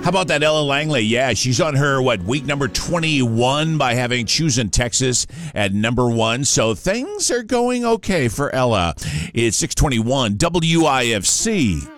How about that Ella Langley? Yeah, she's on her, week number 21 by having Choosing Texas at number 1. So things are going okay for Ella. It's 621 WIFC.